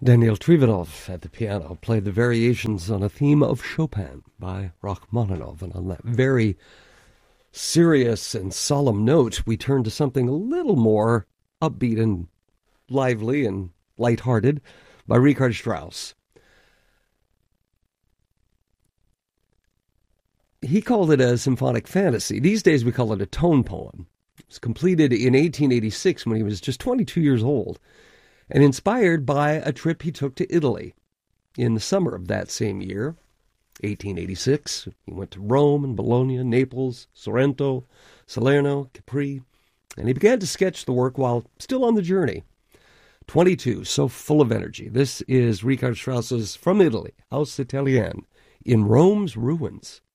Daniel Trivanov at the piano played the variations on a theme of Chopin by Rachmaninoff. And on that very serious and solemn note, we turn to something a little more upbeat and lively and lighthearted by Richard Strauss. He called it a symphonic fantasy. These days we call it a tone poem. It was completed in 1886 when he was just 22 years old, and inspired by a trip he took to Italy in the summer of that same year, 1886. He went to Rome and Bologna, Naples, Sorrento, Salerno, Capri, and he began to sketch the work while still on the journey. 22, so full of energy. This is Richard Strauss's From Italy, Haus Italien, in Rome's Ruins.